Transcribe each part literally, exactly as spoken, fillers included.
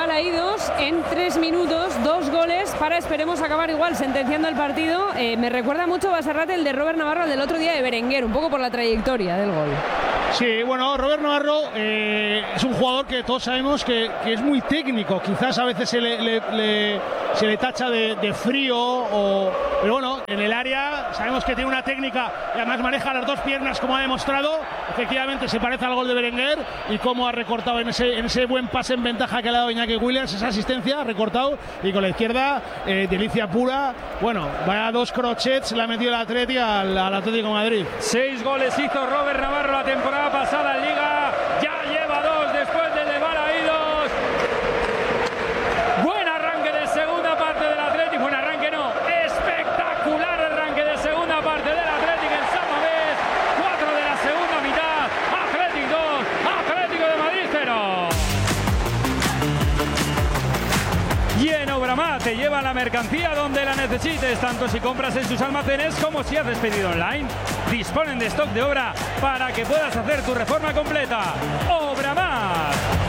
Balaídos en tres minutos, dos goles para, esperemos, acabar igual sentenciando el partido. Eh, me recuerda mucho Basarrate el de Robert Navarro, el del otro día de Berenguer, un poco por la trayectoria del gol. Sí, bueno, Robert Navarro eh, es un jugador que todos sabemos que, que es muy técnico. Quizás a veces se le, le, le, se le tacha de, de frío, o, pero bueno, en el área sabemos que tiene una técnica y además maneja las dos piernas, como ha demostrado. Efectivamente se parece al gol de Berenguer y cómo ha recortado en ese, en ese buen pase en ventaja que le ha dado Iñaki Williams, esa asistencia, ha recortado, y con la izquierda, eh, delicia pura. Bueno, vaya dos crochets le ha metido el Atleti al, al Atlético de Madrid. Seis goles hizo Robert Navarro la temporada pasada en Liga, ya lleva dos después del de Balaídos. Buen arranque de segunda parte del Atlético, buen arranque no, espectacular arranque de segunda parte del Atlético en San Mamés. Cuatro de la segunda mitad, Atlético dos, Atlético de Madrid cero. Y en Obramat te lleva la mercancía donde la necesites, tanto si compras en sus almacenes como si haces pedido online. Disponen de stock de obra para que puedas hacer tu reforma completa. Obramat.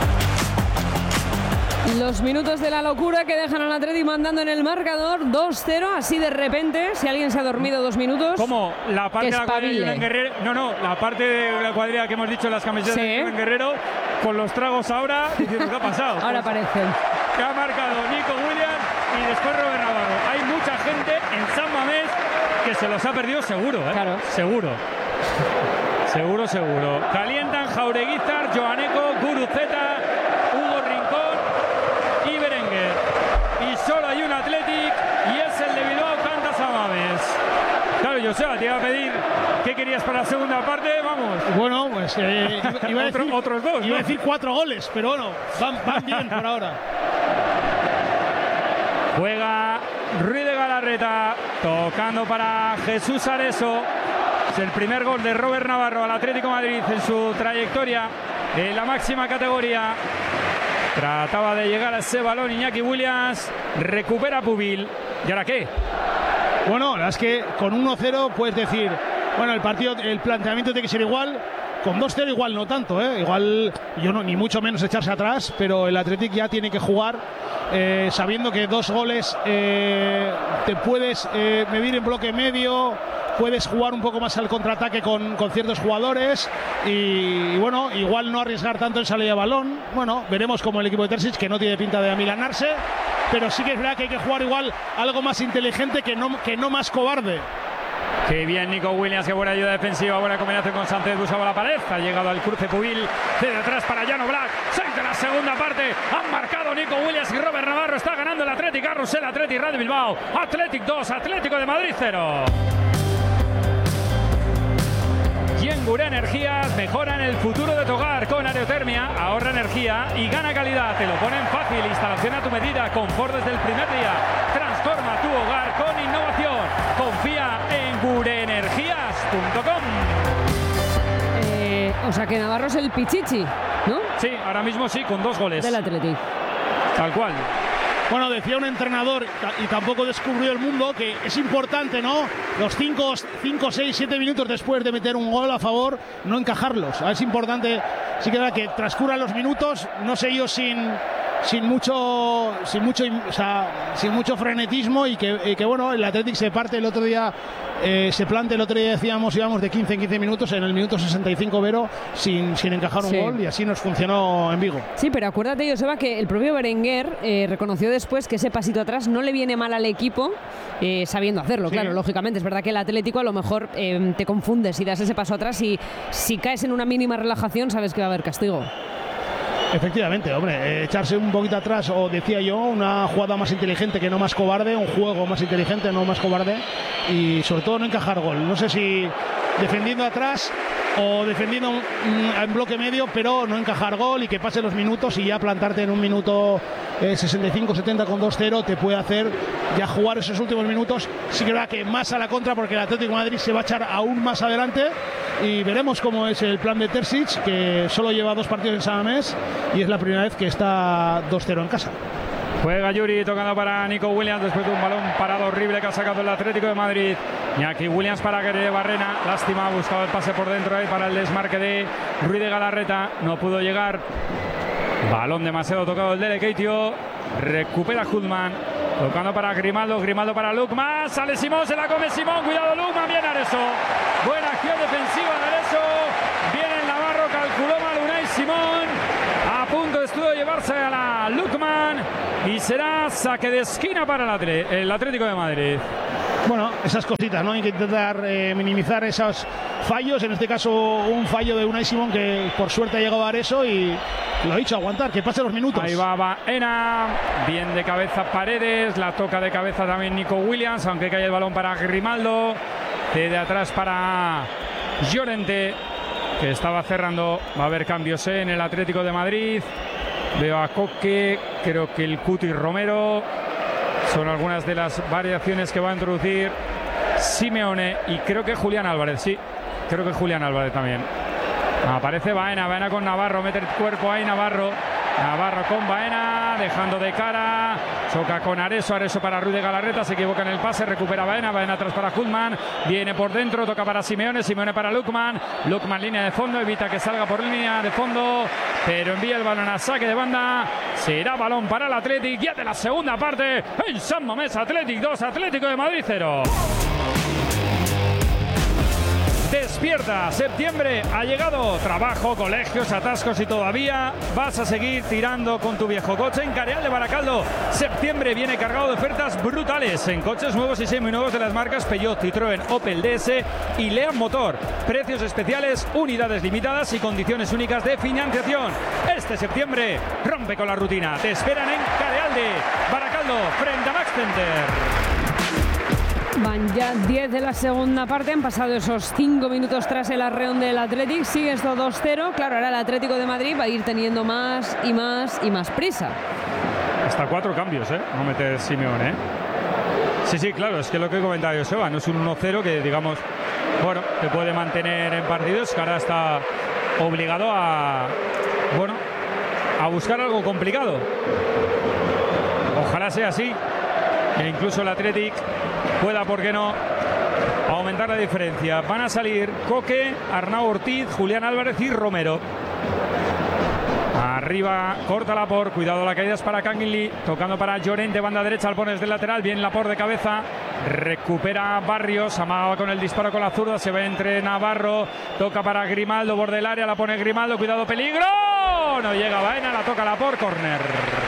Los minutos de la locura que dejan al Atleti mandando en el marcador dos cero, así de repente, si alguien se ha dormido dos minutos. ¿Cómo? La parte de la cuadrilla de Guerrero. No, no, la parte de la cuadrilla que hemos dicho, las camisetas sí. de Guerrero, con los tragos ahora, diciendo qué ha pasado. Ahora pues, aparecen. Que ha marcado Nico Williams y después Robert Navarro. Hay mucha gente en San Mamés que se los ha perdido seguro, ¿eh? Claro. Seguro. Seguro, seguro. Calientan Jaureguizar, Joaneco, Guruceta, Hugo Rincón y Berenguer. Y solo hay un Athletic y es el de Bilbao, canta San Mamés. Claro, Joseba, te iba a pedir qué querías para la segunda parte, vamos. Bueno, pues eh, iba a decir, Otro, otros dos. Iba ¿no? a decir cuatro goles, pero bueno, van, van bien por ahora. Juega Ruiz de Galarreta, tocando para Jesús Areso. Es el primer gol de Robert Navarro al Atlético de Madrid en su trayectoria en la máxima categoría. Trataba de llegar a ese balón Iñaki Williams, recupera Pubil. ¿Y ahora qué? Bueno, la verdad es que con uno cero puedes decir, bueno, el partido, el planteamiento tiene que ser igual. Con dos cero igual no tanto, ¿eh? Igual, yo no, ni mucho menos echarse atrás, pero el Athletic ya tiene que jugar eh, sabiendo que dos goles eh, te puedes eh, medir en bloque medio, puedes jugar un poco más al contraataque con, con ciertos jugadores y, y bueno, igual no arriesgar tanto en salida de balón. Bueno, veremos como el equipo de Terzic, que no tiene pinta de amilanarse, pero sí que es verdad que hay que jugar igual algo más inteligente que no, que no más cobarde. Qué bien Nico Williams, qué buena ayuda defensiva, buena combinación con Sánchez, buscaba la pared, ha llegado al cruce Pubil, de atrás para Llano Black, seis de la segunda parte, han marcado Nico Williams y Robert Navarro, está ganando el Athletic, Carrusel, Athletic Radio Bilbao, Athletic dos, Atlético de Madrid cero. Gura Energías mejora en el futuro de tu hogar con aerotermia, ahorra energía y gana calidad. Te lo ponen fácil, instalación a tu medida, confort desde el primer día. Transforma tu hogar con innovación. Confía en gureenergías punto com. Eh, o sea que Navarro es el Pichichi, ¿no? Sí, ahora mismo sí, con dos goles. Del Athletic. Tal cual. Bueno, decía un entrenador, y tampoco descubrió el mundo, que es importante, ¿no? Los cinco, seis, siete minutos después de meter un gol a favor, no encajarlos. Es importante, sí que, que transcurran los minutos, no sé yo, sin, sin mucho sin mucho, o sea, sin mucho frenetismo y que, y que bueno, el Athletic se parte el otro día, eh, se plante el otro día, decíamos, íbamos de quince en quince minutos, en el minuto sesenta y cinco Vero, sin, sin encajar un sí. gol, y así nos funcionó en Vigo. Sí, pero acuérdate, Joseba, que el propio Berenguer eh, reconoció después que ese pasito atrás no le viene mal al equipo, eh, sabiendo hacerlo, sí. Claro, lógicamente. Es verdad que el Atlético a lo mejor eh, te confundes y das ese paso atrás y si caes en una mínima relajación sabes que va a haber castigo. Efectivamente, hombre, eh, echarse un poquito atrás, o decía yo, una jugada más inteligente que no más cobarde, un juego más inteligente, no más cobarde, y sobre todo no encajar gol. No sé si defendiendo atrás o defendiendo mm, en bloque medio, pero no encajar gol y que pasen los minutos y ya plantarte en un minuto eh, sesenta y cinco setenta con dos cero te puede hacer ya jugar esos últimos minutos. Sí que va que más a la contra, porque el Atlético de Madrid se va a echar aún más adelante y veremos cómo es el plan de Terzic, que solo lleva dos partidos en San Mamés y es la primera vez que está dos cero en casa. Juega Yuri tocando para Nico Williams después de un balón parado horrible que ha sacado el Atlético de Madrid. Iñaki Williams para que Barrena, lástima, buscaba el pase por dentro ahí para el desmarque de Ruiz de Galarreta, no pudo llegar. Balón demasiado tocado el Delekeitio. Recupera Hudman. Tocando para Grimaldo. Grimaldo para Lukman. Sale Simón. Se la come Simón. Cuidado Lukman. Bien Areso. Buena acción defensiva de Areso. Viene el Navarro. Calculó mal Unai Simón. A punto estuvo de llevarse a la Lukman. Y será saque de esquina para el, Atle el Atlético de Madrid. Bueno, esas cositas, ¿no? Hay que intentar eh, minimizar esos fallos. En este caso, un fallo de Unai Simón que por suerte ha llegado a Areso y lo ha dicho, aguantar, que pase los minutos. Ahí va Baena. Bien de cabeza Paredes. La toca de cabeza también Nico Williams, aunque cae el balón para Grimaldo. De atrás para Llorente, que estaba cerrando. Va a haber cambios ¿eh? en el Atlético de Madrid. Veo a Coque, creo que el Cuti Romero. Son algunas de las variaciones que va a introducir Simeone y creo que Julián Álvarez, sí, creo que Julián Álvarez también. Aparece Baena, Baena con Navarro, mete el cuerpo ahí Navarro, Navarro con Baena, dejando de cara, choca con Areso, Areso para Ruiz de Galarreta, se equivoca en el pase, recupera Baena, Baena atrás para Hudman, viene por dentro, toca para Simeone, Simeone para Lukman, Lukman línea de fondo, evita que salga por línea de fondo, pero envía el balón a saque de banda. Será balón para el Athletic, ya de la segunda parte en San Mamés. Athletic dos, Atlético de Madrid cero. Despierta, septiembre ha llegado. Trabajo, colegios, atascos y todavía vas a seguir tirando con tu viejo coche. En Careal de Baracaldo, septiembre viene cargado de ofertas brutales en coches nuevos y seminuevos de las marcas Peugeot, Citroën, Opel, D S y León Motor. Precios especiales, unidades limitadas y condiciones únicas de financiación. Este septiembre rompe con la rutina. Te esperan en Careal de Baracaldo, frente a Max Center. Van ya diez de la segunda parte, han pasado esos cinco minutos tras el arreón del Athletic, sigue esto dos cero, claro, ahora el Atlético de Madrid va a ir teniendo más y más y más prisa. Hasta cuatro cambios, ¿eh? No meter Simeone, ¿eh? Sí, sí, claro, es que lo que comentaba Joseba, no es un uno cero que, digamos, bueno, te puede mantener en partidos, que ahora está obligado a, bueno, a buscar algo complicado. Ojalá sea así, e incluso el Athletic pueda, ¿por qué no?, aumentar la diferencia. Van a salir Coque, Arnau Ortiz, Julián Álvarez y Romero. Arriba, corta Laporte, cuidado, la caída es para Canguilí, tocando para Llorente, banda derecha, Alpones del lateral, bien Laporte de cabeza, recupera Barrios, amagaba con el disparo con la zurda, se ve entre Navarro, toca para Grimaldo, borde del área, la pone Grimaldo, cuidado, peligro, no llega Baena, la toca Laporte, córner.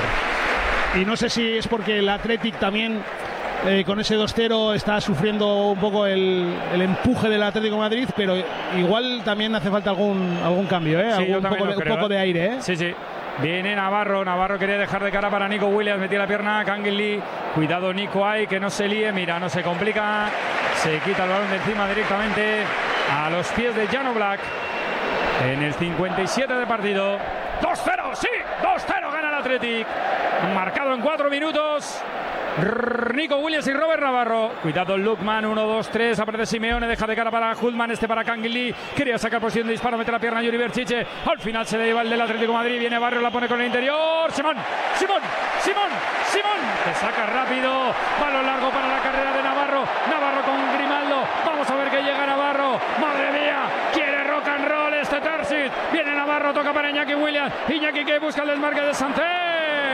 Y no sé si es porque el Athletic también eh, con ese dos cero está sufriendo un poco el, el empuje del Atlético de Madrid, pero igual también hace falta algún, algún cambio, ¿eh? Sí, algún poco, de, creo, un poco de aire, ¿eh? Sí, sí. Viene Navarro, Navarro quería dejar de cara para Nico Williams, metía la pierna a Canguilí, cuidado Nico ahí, que no se líe, mira, no se complica, se quita el balón de encima directamente a los pies de Jan Oblak en el cincuenta y siete de partido. dos cero, sí, dos cero gana el Athletic, marcado en cuatro minutos. Nico Williams y Robert Navarro. Cuidado Lukman, uno, dos, tres. Aparece Simeone, deja de cara para Hudman, este para Canguilí. Quería sacar posición de disparo, mete la pierna a Yuri Berchiche. Al final se le lleva el del Atlético de Madrid. Viene Barrio, la pone con el interior. Simón, Simón, Simón, Simón. Que saca rápido. Balón largo para la carrera de Navarro. Navarro con Grimaldo. Vamos a ver que llega Navarro. Madre mía, quiere rock and roll este Terzic. Viene Navarro, toca para Iñaki Williams. Iñaki que busca el desmarque de Santé.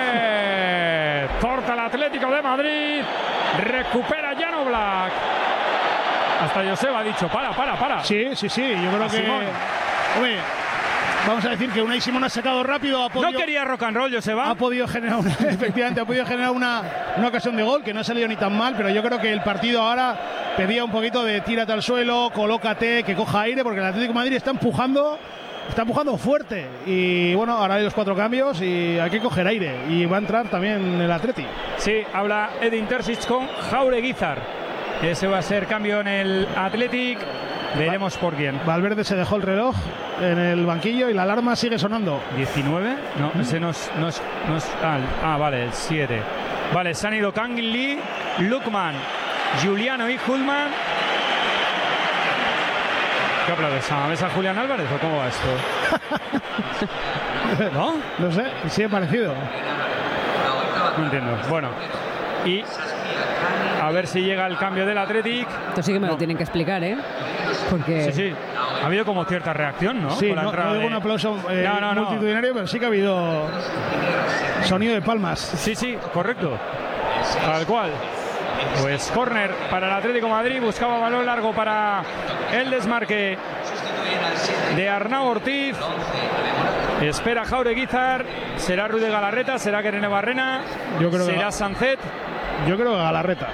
Corta el Atlético de Madrid, recupera Jan Oblak. Hasta Joseba ha dicho, para, para, para. Sí, sí, sí, yo creo a que... Simón. Hombre, vamos a decir que Unai Simón ha sacado rápido, ha podido... No quería rock and roll, Joseba. Ha podido generar, una, efectivamente, ha podido generar una, una ocasión de gol, que no ha salido ni tan mal, pero yo creo que el partido ahora pedía un poquito de tírate al suelo, colócate, que coja aire, porque el Atlético de Madrid está empujando... Está empujando fuerte y bueno, ahora hay los cuatro cambios y hay que coger aire y va a entrar también el Atleti. Sí, habla Edin Terzic con Jaureguizar. Ese va a ser cambio en el Athletic. Veremos por quién. Valverde se dejó el reloj en el banquillo y la alarma sigue sonando. ¿diecinueve? No, ese no es... No es, no es ah, ah, vale, el siete. Vale, se han ido Canguilí, Lukman, Giuliano y Hudman. ¿Qué aplaudes? ¿A mesa Julián Álvarez o cómo va esto? ¿No? No sé, sí es parecido. No entiendo. Bueno, y a ver si llega el cambio del Athletic. Esto sí que me no. lo tienen que explicar, ¿eh? Porque... Sí, sí. Ha habido como cierta reacción, ¿no? Sí, Con la no, entrada no digo de... un aplauso eh, no, no, no. multitudinario, pero sí que ha habido sonido de palmas. Sí, sí, correcto. Tal cual. Pues córner para el Atlético de Madrid. Buscaba balón largo para el desmarque de Arnau Ortiz. Espera Jaureguizar. Será Ruiz de Galarreta. Será Guerene Barrena. Yo creo será que Sancet. Yo creo que Galarreta.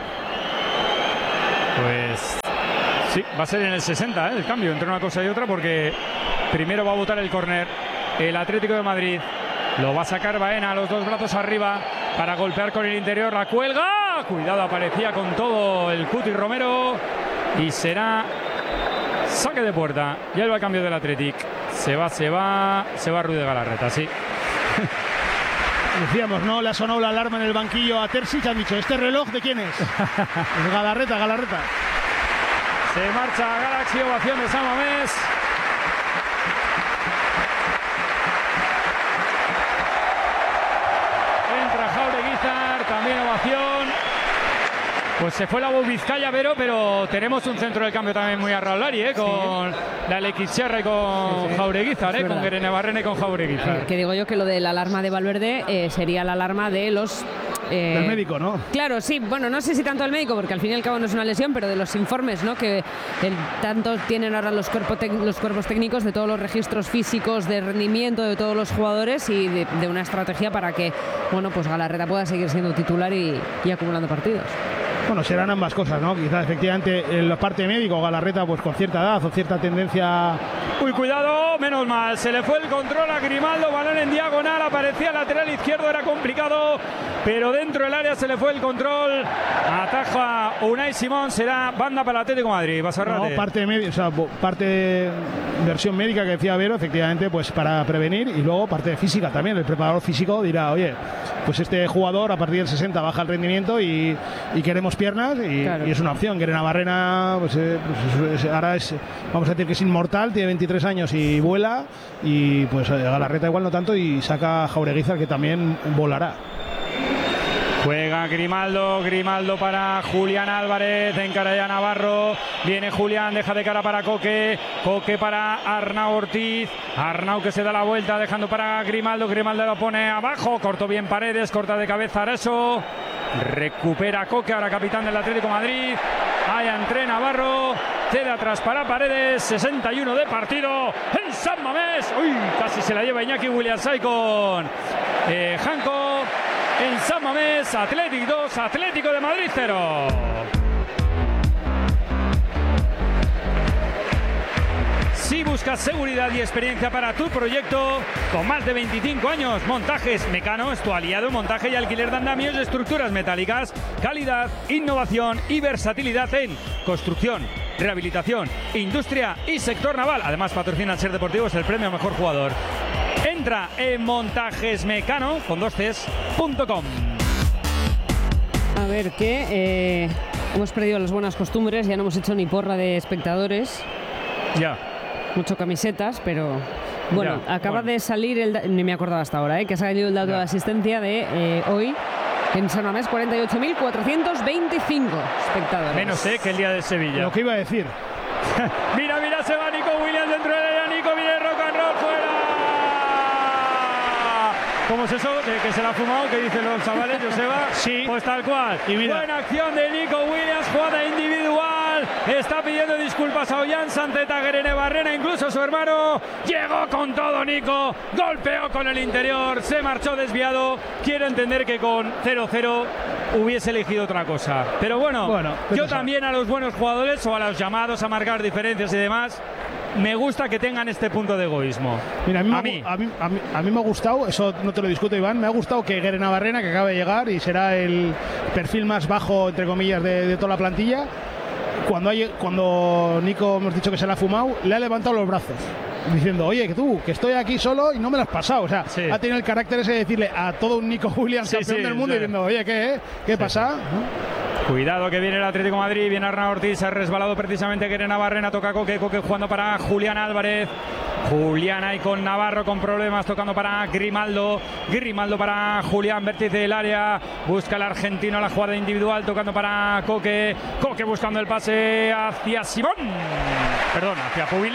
Pues sí, va a ser en el sesenta, ¿eh? El cambio entre una cosa y otra, porque primero va a botar el córner el Atlético de Madrid. Lo va a sacar Baena, los dos brazos arriba para golpear con el interior. La cuelga. Cuidado, aparecía con todo el Cuti Romero. Y será saque de puerta. Ya va el cambio del Athletic. Se va, se va, se va Ruiz de Galarreta, sí. Decíamos, ¿no? Le ha sonado la alarma en el banquillo a Terzic. Han dicho, ¿este reloj de quién es? Es Galarreta, Galarreta. Se marcha Galaxy, ovación de San Mamés. Entra Jaureguizar, también ovación. Pues se fue la voz Vizcaya, Vero, pero tenemos un centro del cambio también muy arraulari, ¿eh? Con sí. la Alexisierra y con sí, sí. Jaureguizar, ¿eh? Con Guerene Barrena y con Jaureguizar. Que, que digo yo que lo de la alarma de Valverde eh, sería la alarma de los... Eh, del médico, ¿no? Claro, sí, bueno, no sé si tanto el médico, porque al fin y al cabo no es una lesión, pero de los informes, ¿no? Que el, tanto tienen ahora los, cuerpo los cuerpos técnicos de todos los registros físicos de rendimiento de todos los jugadores y de, de una estrategia para que, bueno, pues Galarreta pueda seguir siendo titular y, y acumulando partidos. Bueno, serán ambas cosas, ¿no? Quizás efectivamente en la parte médico, Galarreta pues con cierta edad o cierta tendencia... Uy, cuidado, menos mal, se le fue el control a Grimaldo, balón en diagonal, aparecía lateral izquierdo, era complicado, pero dentro del área se le fue el control, ataja Unai Simón, será banda para el Atlético de Madrid. No, parte de o sea, parte de versión médica que decía Vero, efectivamente, pues para prevenir, y luego parte de física también, el preparador físico dirá, oye, pues este jugador a partir del sesenta baja el rendimiento y, y queremos piernas y, claro. y es una opción. Guerene Barrena pues, eh, pues es, ahora es, vamos a decir que es inmortal, tiene veintitrés años y vuela, y pues eh, Galarreta igual no tanto, y saca a Jaureguizar que también volará. Juega Grimaldo, Grimaldo para Julián Álvarez, encara ya Navarro, viene Julián, deja de cara para Coque, Coque para Arnau Ortiz, Arnau que se da la vuelta dejando para Grimaldo, Grimaldo lo pone abajo, cortó bien Paredes, corta de cabeza Areso, recupera Coque, ahora capitán del Atlético de Madrid, allá entre Navarro, cede atrás para Paredes, sesenta y uno de partido en San Mamés, uy, casi se la lleva Iñaki Williamsay con eh, Janko. En San Mamés, Athletic dos, Atlético de Madrid cero. Si buscas seguridad y experiencia para tu proyecto, con más de veinticinco años, Montajes Mecano es tu aliado en montaje y alquiler de andamios de estructuras metálicas, calidad, innovación y versatilidad en construcción, rehabilitación, industria y sector naval. Además, patrocina el Ser Deportivo, es el premio a mejor jugador. Entra en montajesmecano con dos Cs punto com. A ver, que eh, hemos perdido las buenas costumbres, ya no hemos hecho ni porra de espectadores. Ya. Mucho camisetas, pero bueno, ya, acaba bueno. de salir, el, ni me acordaba hasta ahora, ¿eh? que ha salido el dato ya. de asistencia de eh, hoy. En San Mamés, cuarenta y ocho mil cuatrocientos veinticinco espectadores. Menos eh, que el día de Sevilla. Lo que iba a decir. Mira, mira, se va Nico Williams dentro del área. Nico viene rock and roll fuera. ¿Cómo es eso? ¿De que se la ha fumado? ¿Qué dicen los chavales, Joseba? Sí. Pues tal cual. Y buena acción de Nico Williams, jugada individual. Está pidiendo disculpas a Ollán Santeta, Guerene Barrena, incluso su hermano. Llegó con todo Nico, golpeó con el interior, se marchó desviado. Quiero entender que con cero cero hubiese elegido otra cosa. Pero bueno, bueno yo también a los buenos jugadores o a los llamados a marcar diferencias y demás, me gusta que tengan este punto de egoísmo. Mira, a mí, a me, mí. A, mí, a, mí, a mí me ha gustado, eso no te lo discuto, Iván, me ha gustado que Guerene Barrena, que acaba de llegar y será el perfil más bajo, entre comillas, de, de toda la plantilla, cuando, hay, cuando Nico hemos dicho que se la ha fumado, le ha levantado los brazos diciendo, oye, que tú, que estoy aquí solo y no me lo has pasado. O sea, sí. ha tenido el carácter ese de decirle a todo un Nico Williams, sí, campeón sí, del mundo, sí. diciendo, oye, ¿qué, eh? ¿Qué sí. pasa? ¿No? Cuidado que viene el Atlético de Madrid, viene Arnau Ortiz, se ha resbalado precisamente Guerene Barrena, toca Coque, Coque jugando para Julián Álvarez. Julián ahí con Navarro con problemas, tocando para Grimaldo. Grimaldo para Julián, vértice del área. Busca el argentino la jugada individual, tocando para Coque. Coque buscando el pase hacia Simón. Perdón, hacia Pubil.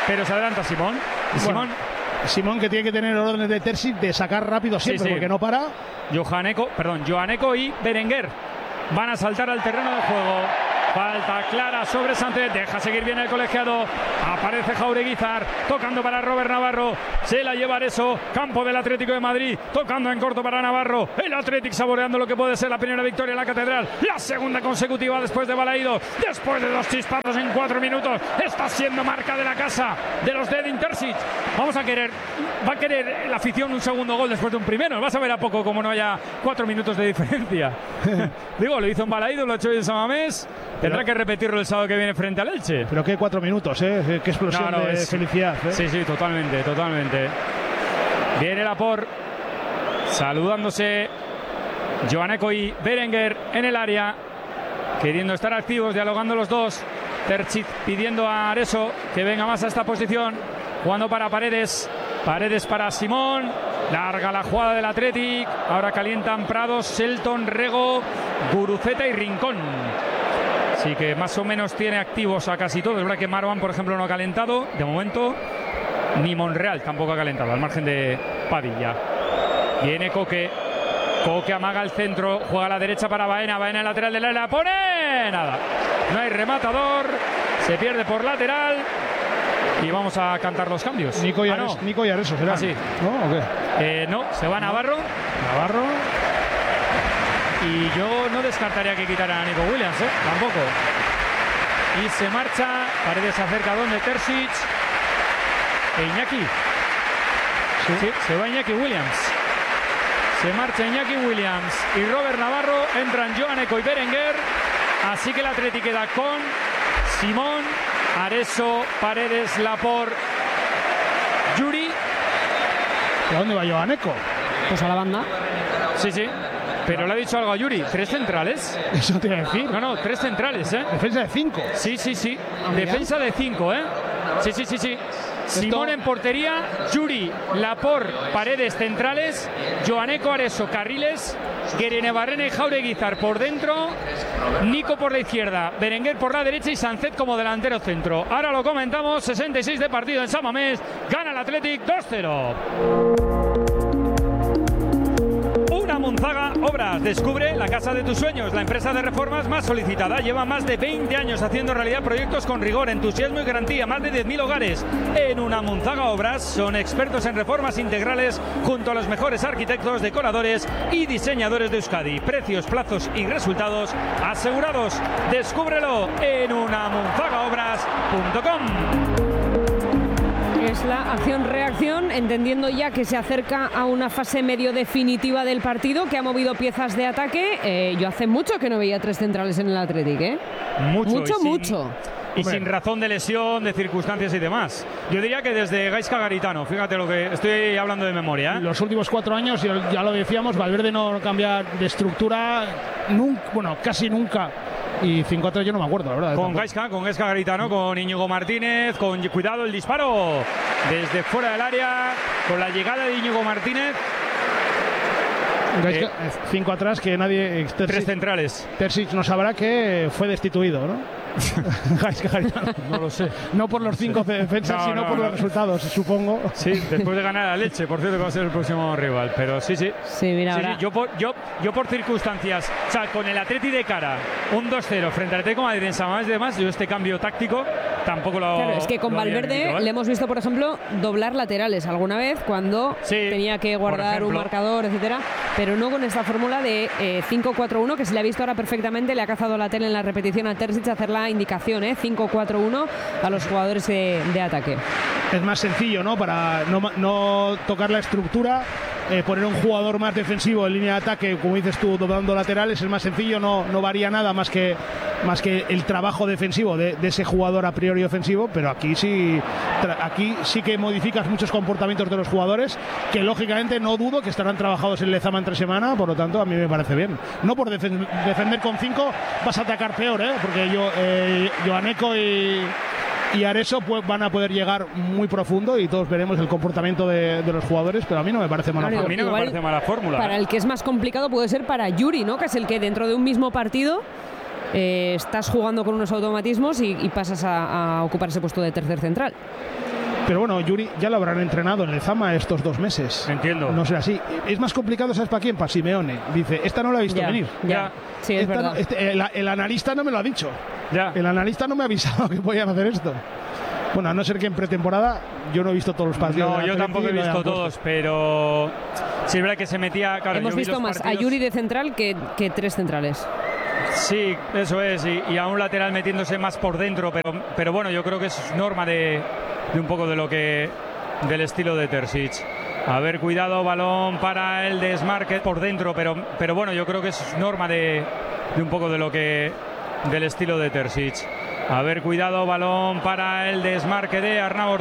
pero se adelanta Simón. Y Simón. Bueno, Simón, que tiene que tener órdenes de Terzic de sacar rápido siempre, sí, sí. porque no para. Johaneko, perdón, Johaneko y Berenguer van a saltar al terreno de juego. Falta clara sobre Sánchez, deja seguir bien el colegiado, aparece Jaureguizar, tocando para Robert Navarro, se la lleva Areso, campo del Atlético de Madrid, tocando en corto para Navarro, el Atlético saboreando lo que puede ser la primera victoria en la Catedral, la segunda consecutiva después de Balaído, después de dos chispazos en cuatro minutos, está siendo marca de la casa de los de Edin Terzic. Vamos a querer, va a querer la afición un segundo gol después de un primero, vas a ver a poco como no haya cuatro minutos de diferencia. Digo, lo hizo en Balaído, lo ha hecho hoy en San Mamés. Tendrá que repetirlo el sábado que viene frente al Elche. Pero qué cuatro minutos, ¿eh? Qué explosión no, no, de es, felicidad. ¿eh? Sí, sí, totalmente, totalmente. Viene Laporte, saludándose Johaneko y Berenguer en el área, queriendo estar activos, dialogando los dos. Terzic pidiendo a Areso que venga más a esta posición, jugando para Paredes. Paredes para Simón. Larga la jugada del Athletic. Ahora calientan Prados, Shelton, Rego, Guruceta y Rincón. Así que más o menos tiene activos a casi todos. Es verdad que Marwan, por ejemplo, no ha calentado de momento. Ni Monreal tampoco ha calentado, al margen de Padilla. Viene Coque. Coque amaga el centro. Juega a la derecha para Baena. Baena en lateral del área. ¡La pone! Nada. No hay rematador. Se pierde por lateral. Y vamos a cantar los cambios. Nico y, ah, Ares, no. Nico y Areso, ¿será? Ah, sí. ¿No? ¿O qué? Eh, no, se va Navarro. Navarro. Y yo no descartaría que quitaran a Nico Williams, ¿eh? Tampoco. Y se marcha. Paredes acerca donde Terzic. E Iñaki. Sí. sí, se va Iñaki Williams. Se marcha Iñaki Williams y Robert Navarro. Entran Johaneko y Berenguer. Así que el Atleti queda con Simón, Areso, Paredes, Laporte, Yuri. ¿A dónde va Johaneko? Pues a la banda. Sí, sí. Pero le ha dicho algo a Yuri. ¿Tres centrales? Eso te iba a decir. No, no, tres centrales, ¿eh? Defensa de cinco. Sí, sí, sí. Defensa de cinco, ¿eh? Sí, sí, sí, sí. Simón en portería, Yuri, Laporte, Paredes centrales, Johaneko, Areso, carriles, Guerenebarrena y Jaureguizar por dentro, Nico por la izquierda, Berenguer por la derecha y Sánchez como delantero centro. Ahora lo comentamos, sesenta y seis de partido en San Mamés, gana el Athletic dos cero. Munzaga Obras. Descubre la casa de tus sueños, la empresa de reformas más solicitada. Lleva más de veinte años haciendo realidad proyectos con rigor, entusiasmo y garantía. Más de diez mil hogares. En Una Munzaga Obras son expertos en reformas integrales junto a los mejores arquitectos, decoradores y diseñadores de Euskadi. Precios, plazos y resultados asegurados. Descúbrelo en una munzaga obras punto com. Es la acción-reacción, entendiendo ya que se acerca a una fase medio definitiva del partido, que ha movido piezas de ataque. Eh, yo hace mucho que no veía tres centrales en el Athletic, ¿eh? Mucho, mucho. Y sin, mucho. y sin razón de lesión, de circunstancias y demás. Yo diría que desde Gaizka Garitano, fíjate lo que estoy hablando de memoria, ¿eh? Los últimos cuatro años, ya lo decíamos, Valverde no cambia de estructura nunca, bueno, casi nunca. Y cinco a tres yo no me acuerdo, la verdad. Con Gaizka, con Gaizka Garitano, con Íñigo Martínez, con cuidado el disparo desde fuera del área, con la llegada de Íñigo Martínez. Gaizka, eh, cinco atrás que nadie... Terzic, tres centrales. Terzic no sabrá que fue destituido, ¿no? Gaizka Garitano. No lo sé. No por los cinco de defensa, no, sino no, por no, los no. resultados, supongo. Sí, después de ganar a Leche, por cierto, que va a ser el próximo rival. Pero sí, sí. Sí, mira, sí, sí. Yo, por, yo, yo por circunstancias, o sea, con el Atleti de cara, un dos cero frente al Atlético de Madrid en San Mamés y demás, yo este cambio táctico tampoco lo... Claro, es que con Valverde metido, ¿vale? Le hemos visto, por ejemplo, doblar laterales alguna vez cuando sí, tenía que guardar un marcador, etcétera, pero no con esta fórmula de eh, cinco cuatro uno, que se le ha visto ahora perfectamente, le ha cazado la tele en la repetición a Terzic hacer la indicación, ¿eh? cinco cuatro uno a los jugadores de, de ataque. Es más sencillo, ¿no? Para no, no tocar la estructura, eh, poner un jugador más defensivo en línea de ataque, como dices tú, doblando laterales, es más sencillo, no, no varía nada más que, más que el trabajo defensivo de, de ese jugador a priori ofensivo, pero aquí sí, aquí sí que modificas muchos comportamientos de los jugadores, que lógicamente no dudo que estarán trabajados en Lezama entre semana, por lo tanto a mí me parece bien. No por defen defender con cinco vas a atacar peor, ¿eh? Porque yo, eh, Johaneko y... y Areso pues, van a poder llegar muy profundo y todos veremos el comportamiento de, de los jugadores, pero a mí no me parece mala fórmula. A mí no me parece mala fórmula. Para el que es más complicado puede ser para Yuri, ¿no? Que es el que dentro de un mismo partido eh, estás jugando con unos automatismos y, y pasas a, a ocupar ese puesto de tercer central. Pero bueno, Yuri ya lo habrán entrenado en el Zama estos dos meses. Entiendo. No sé así. Es más complicado, ¿sabes para quién? Para Simeone. Dice, esta no la he visto Ya, venir. ya. Sí, es Esta verdad. no- este- el, el analista no me lo ha dicho. Ya. El analista no me ha avisado que podían hacer esto. Bueno, a no ser que en pretemporada yo no he visto todos los partidos. No, del yo Atleti tampoco he y lo hayan visto puesto. todos, pero sí es verdad que se metía. Claro, Hemos yo vi visto los más a partidos- Yuri de central que, que tres centrales. Sí, eso es, y, y a un lateral metiéndose más por dentro, pero, pero bueno, yo creo que es norma de, de un poco de lo que del estilo de Terzic. A ver, cuidado, balón para el desmarque por dentro, pero, pero bueno, yo creo que es norma de, de un poco de lo que del estilo de Terzic. A ver, cuidado, balón para el desmarque de Arnau Ortega.